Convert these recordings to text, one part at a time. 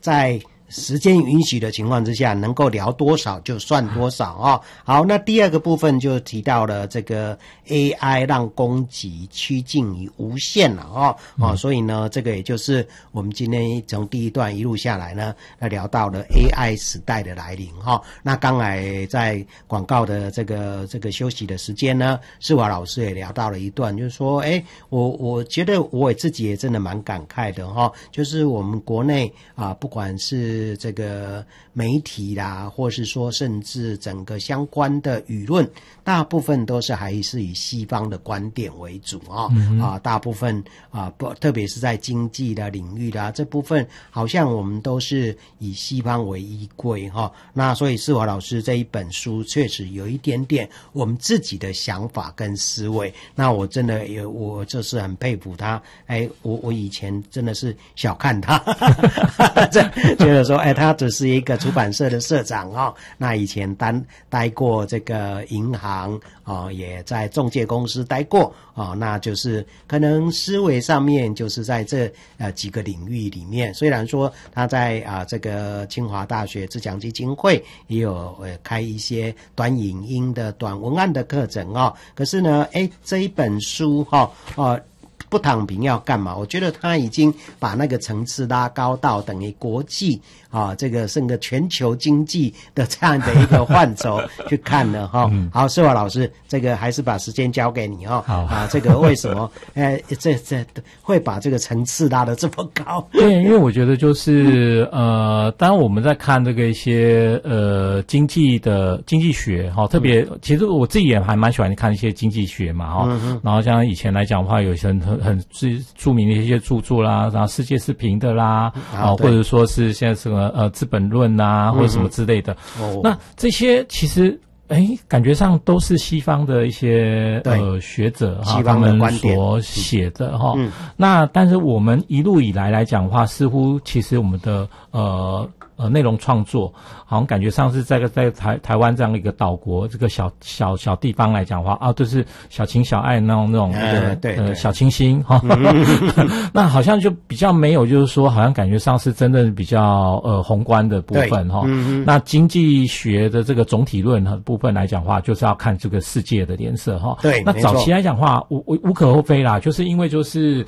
在时间允许的情况之下，能够聊多少就算多少啊。好，那第二个部分就提到了这个 AI 让攻击趋近于无限了所以呢，这个也就是我们今天从第一段一路下来呢，聊到了 AI 时代的来临那刚才在广告的这个休息的时间呢，世华老师也聊到了一段，就是说，我觉得我自己也真的蛮感慨的就是我们国内不管是这个媒体啦，或是说甚至整个相关的舆论，大部分都是还是以西方的观点为主大部分特别是在经济的领域啦，这部分好像我们都是以西方为依归那所以世华老师这一本书确实有一点点我们自己的想法跟思维，那我真的我就是很佩服他，我以前真的是小看他觉得说他只是一个出版社的社长那以前待过这个银行也在仲介公司待过那就是可能思维上面就是在这几个领域里面，虽然说他在这个清华大学自强基金会也有开一些短影音的短文案的课程可是呢这一本书不躺平要干嘛？我觉得他已经把那个层次拉高到等于国际这个整个全球经济的这样的一个范畴去看了好，世华老师，这个还是把时间交给你这个为什么这会把这个层次拉得这么高？ 对，因为我觉得就是当我们在看这个一些经济学特别其实我自己也还蛮喜欢看一些经济学嘛然后像以前来讲的话，有些很著名的一些著作啦，然后世界是平的啦或者说是现在是资本论啊或者什么之类的那这些其实感觉上都是西方的一些学者他们所写的那但是我们一路以来讲的话，似乎其实我们的内容创作好像感觉上是在台湾这样一个岛国这个小地方来讲的话就是小情小爱那种小清新那好像就比较没有就是说好像感觉上是真的比较宏观的部分那经济学的这个总体论的部分来讲的话，就是要看这个世界的脸色对， 那早期来讲的话无可厚非啦，就是因为就是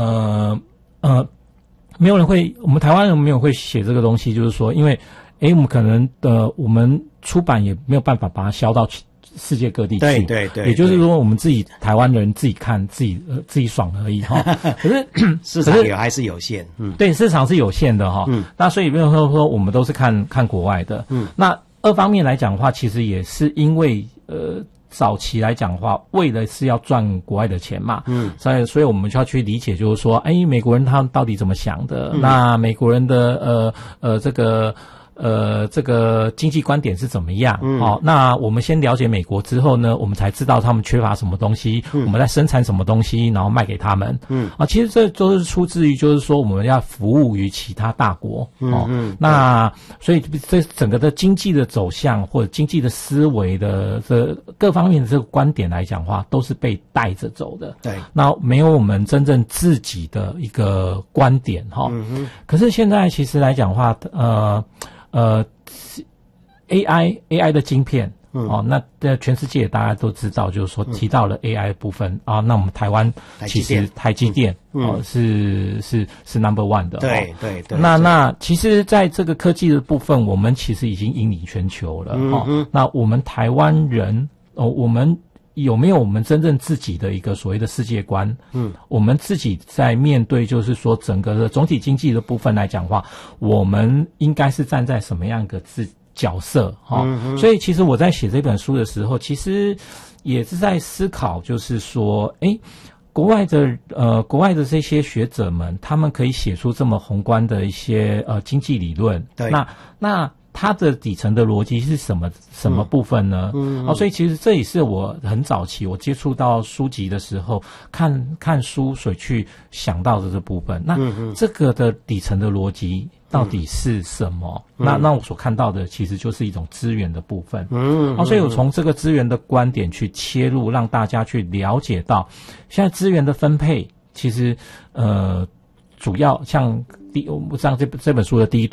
没有人会，我们台湾人没有会写这个东西，就是说，因为，我们可能我们出版也没有办法把它销到世界各地去，对，也就是说，我们自己台湾人自己看自己爽而已可是市场还是有限， 对，市场是有限的那所以没有说我们都是看国外的，那二方面来讲的话，其实也是因为早期来讲的话，为了是要赚国外的钱嘛，所以我们就要去理解，就是说，美国人他们到底怎么想的？那美国人的这个经济观点是怎么样？那我们先了解美国之后呢，我们才知道他们缺乏什么东西，我们在生产什么东西，然后卖给他们。其实这都是出自于就是说我们要服务于其他大国。那所以这整个的经济的走向或者经济的思维的这各方面的这个观点来讲的话，都是被带着走的。 对， 那没有我们真正自己的一个观点可是现在其实来讲的话，AI 的晶片那全世界大家都知道，就是说提到了 AI 的部分那我们台湾其实台积电是 No.1 的对那其实在这个科技的部分，我们其实已经引领全球了那我们台湾人我们有没有我们真正自己的一个所谓的世界观我们自己在面对就是说整个的总体经济的部分来讲的话，我们应该是站在什么样一个角色所以其实我在写这本书的时候，其实也是在思考，就是说国外的这些学者们，他们可以写出这么宏观的一些经济理论， 对， 那它的底层的逻辑是什么部分呢？所以其实这也是我很早期我接触到书籍的时候，看书所去想到的这部分。那这个的底层的逻辑到底是什么？那我所看到的其实就是一种资源的部分。所以我从这个资源的观点去切入，让大家去了解到现在资源的分配，其实主要像这本书的第一段